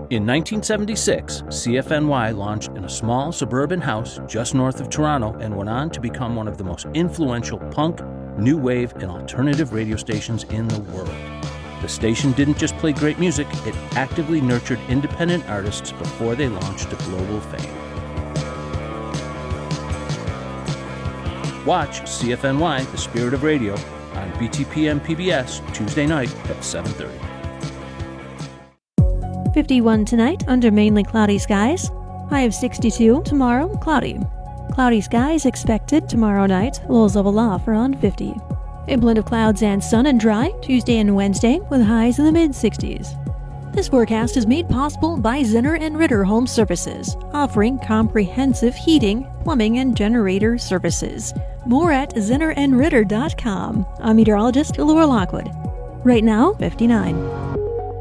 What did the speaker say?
In 1976, CFNY launched in a small suburban house just north of Toronto and went on to become one of the most influential punk, new wave, and alternative radio stations in the world. The station didn't just play great music, it actively nurtured independent artists before they launched to global fame. Watch CFNY, The Spirit of Radio, on BTPM PBS Tuesday night at 7:30. 51 tonight under mainly cloudy skies. High of 62, tomorrow cloudy. Cloudy skies expected tomorrow night, lows level off around 50. A blend of clouds and sun and dry Tuesday and Wednesday with highs in the mid-60s. This forecast is made possible by Zinner and Ritter Home Services, offering comprehensive heating, plumbing, and generator services. More at zinnerandritter.com. I'm meteorologist Laura Lockwood. Right now, 59.